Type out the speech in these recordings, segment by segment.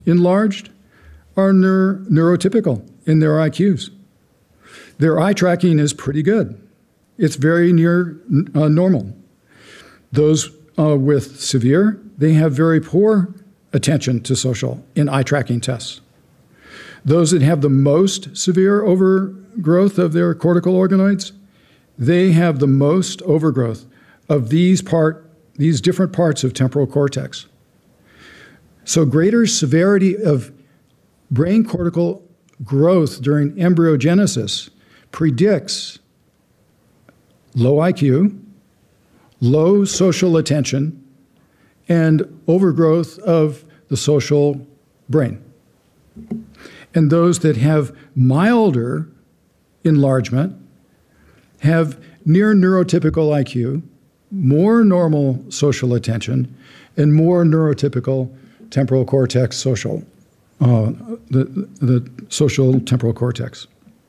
enlarged are neurotypical in their IQs. Their eye tracking is pretty good. It's very near normal. Those with severe, they have very poor attention to social in eye tracking tests. Those that have the most severe overgrowth of their cortical organoids, they have the most overgrowth of these different parts of temporal cortex. So greater severity of brain cortical growth during embryogenesis predicts low IQ, low social attention, and overgrowth of the social brain. And those that have milder enlargement have near neurotypical IQ, more normal social attention, and more neurotypical temporal cortex social, the social temporal cortex.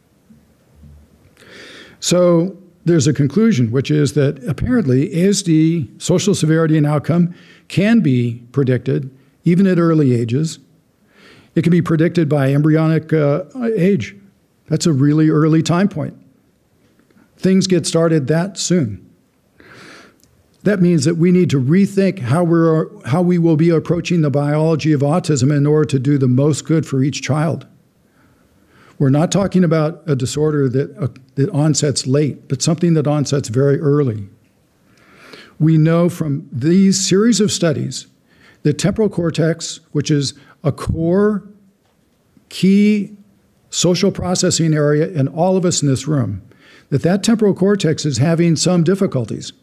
So there's a conclusion, which is that apparently ASD social severity and outcome can be predicted even at early ages. It can be predicted by embryonic age. That's a really early time point. Things get started that soon. That means that we need to rethink how we will be approaching the biology of autism in order to do the most good for each child. We're not talking about a disorder that onsets late, but something that onsets very early. We know from these series of studies that temporal cortex, which is a core, key social processing area in all of us in this room, that temporal cortex is having some difficulties.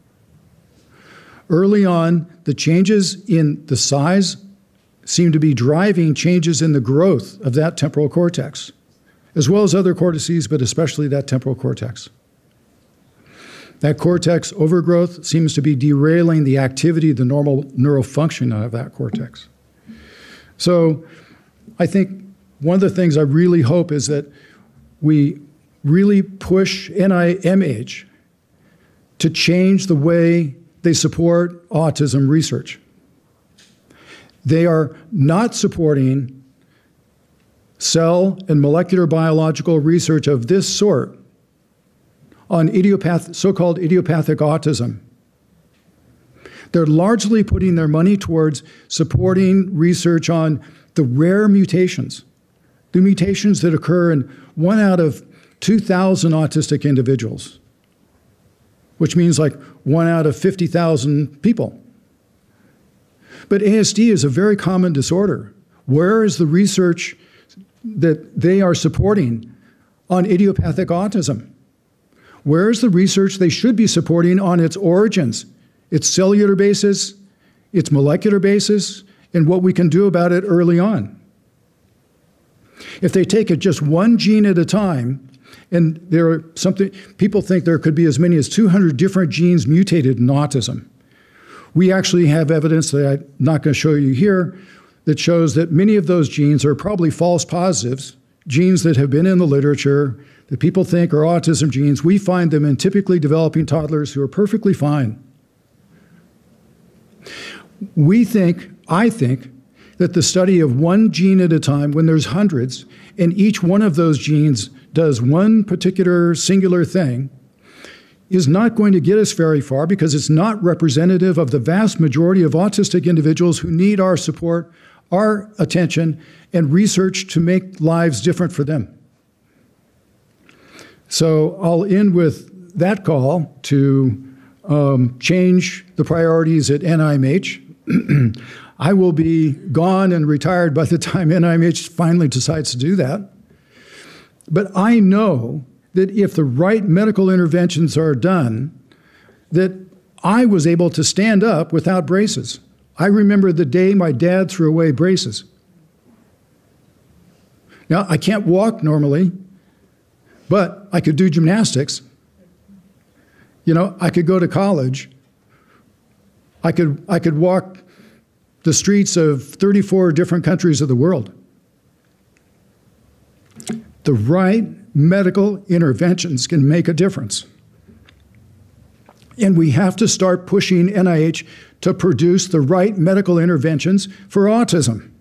Early on, the changes in the size seem to be driving changes in the growth of that temporal cortex, as well as other cortices, but especially that temporal cortex. That cortex overgrowth seems to be derailing the activity, the normal neural function of that cortex. So I think one of the things I really hope is that we really push NIMH to change the way they support autism research. They are not supporting cell and molecular biological research of this sort on so-called idiopathic autism. They're largely putting their money towards supporting research on the rare mutations, the mutations that occur in 1 out of 2,000 autistic individuals, which means like 1 out of 50,000 people. But ASD is a very common disorder. Where is the research that they are supporting on idiopathic autism? Where is the research they should be supporting on its origins, its cellular basis, its molecular basis, and what we can do about it early on? If they take it just one gene at a time, and people think there could be as many as 200 different genes mutated in autism. We actually have evidence that I'm not going to show you here that shows that many of those genes are probably false positives, genes that have been in the literature that people think are autism genes. We find them in typically developing toddlers who are perfectly fine. I think, that the study of one gene at a time, when there's hundreds, and each one of those genes does one particular singular thing, is not going to get us very far because it's not representative of the vast majority of autistic individuals who need our support, our attention, and research to make lives different for them. So I'll end with that call to change the priorities at NIMH. I will be gone and retired by the time NIMH finally decides to do that. But I know that if the right medical interventions are done, that I was able to stand up without braces. I remember the day my dad threw away braces. Now, I can't walk normally, but I could do gymnastics. You know, I could go to college. I could walk the streets of 34 different countries of the world. The right medical interventions can make a difference. And we have to start pushing NIH to produce the right medical interventions for autism.